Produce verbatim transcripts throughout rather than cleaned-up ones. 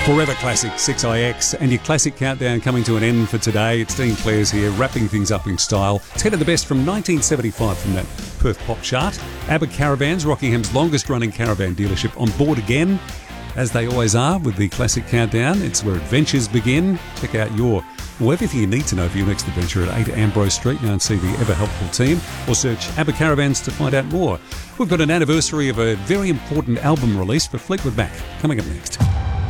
Forever Classic six I X and your classic countdown coming to an end for today. It's Dean Clares here, wrapping things up in style. ten of the best from nineteen seventy-five from that Perth Pop chart. ABBA Caravans, Rockingham's longest running caravan dealership, on board again, as they always are with the classic countdown. It's where adventures begin. Check out your, well, everything you need to know for your next adventure at eight Ambrose Street. Now and see the ever helpful team, or search ABBA Caravans to find out more. We've got an anniversary of a very important album release for Fleetwood Mac coming up next.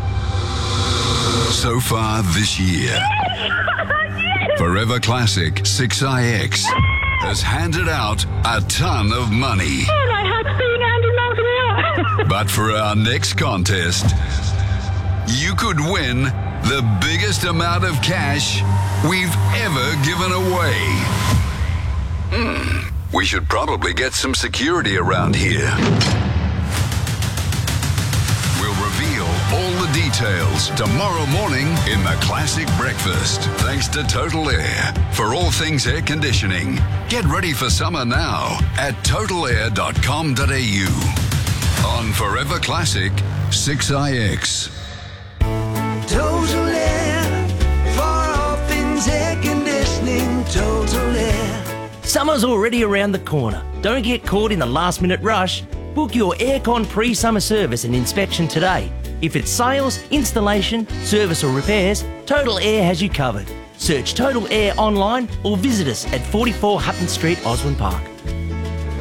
So far this year, yes! Forever Classic six I X has handed out a ton of money. Oh, my heart's beating one hundred miles an hour. But for our next contest, you could win the biggest amount of cash we've ever given away. Hmm, we should probably get some security around here. All the details tomorrow morning in the Classic Breakfast. Thanks to Total Air for all things air conditioning. Get ready for summer now at total air dot com dot a u. On Forever Classic six I X. Total Air for all things air conditioning. Total Air. Summer's already around the corner. Don't get caught in the last minute rush. Book your aircon pre-summer service and inspection today. If it's sales, installation, service or repairs, Total Air has you covered. Search Total Air online or visit us at forty-four Hutton Street, Osborne Park.